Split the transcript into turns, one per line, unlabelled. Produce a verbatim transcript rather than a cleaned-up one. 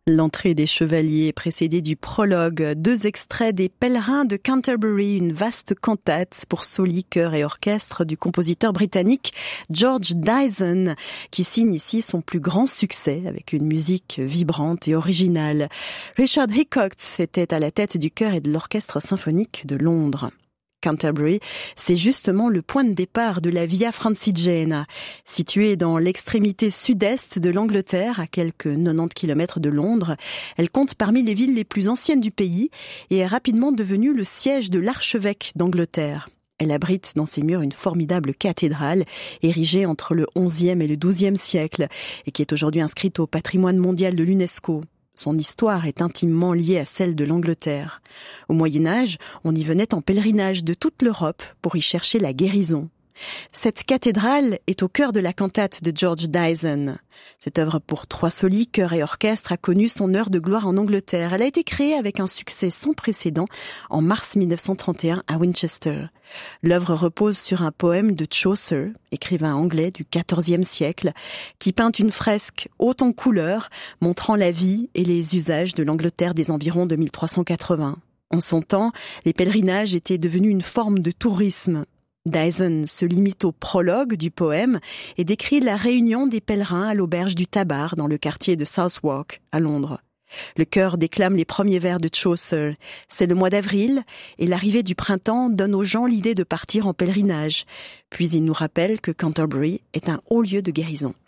L'entrée des chevaliers est précédée du prologue, deux extraits des Pèlerins de Canterbury, une vaste cantate pour soli, chœur et orchestre du compositeur britannique George Dyson, qui signe ici son plus grand succès avec une musique vibrante et originale. Richard Hickox était à la tête du chœur et de l'orchestre symphonique de Londres. Canterbury, c'est justement le point de départ de la Via Francigena, située dans l'extrémité sud-est de l'Angleterre, à quelques quatre-vingt-dix kilomètres de Londres. Elle compte parmi les villes les plus anciennes du pays et est rapidement devenue le siège de l'archevêque d'Angleterre. Elle abrite dans ses murs une formidable cathédrale, érigée entre le onzième et le douzième siècle, et qui est aujourd'hui inscrite au patrimoine mondial de l'UNESCO. Son histoire est intimement liée à celle de l'Angleterre. Au Moyen-Âge, on y venait en pèlerinage de toute l'Europe pour y chercher la guérison. Cette cathédrale est au cœur de la cantate de George Dyson. Cette œuvre pour trois solis, chœur et orchestre a connu son heure de gloire en Angleterre. Elle a été créée avec un succès sans précédent en mars mille neuf cent trente et un à Winchester. L'œuvre repose sur un poème de Chaucer, écrivain anglais du quatorzième siècle, qui peint une fresque haute en couleurs, montrant la vie et les usages de l'Angleterre des environs de mille trois cent quatre-vingts. En son temps, les pèlerinages étaient devenus une forme de tourisme. Dyson se limite au prologue du poème et décrit la réunion des pèlerins à l'auberge du Tabar dans le quartier de Southwark, à Londres. Le chœur déclame les premiers vers de Chaucer. C'est le mois d'avril et l'arrivée du printemps donne aux gens l'idée de partir en pèlerinage. Puis il nous rappelle que Canterbury est un haut lieu de guérison.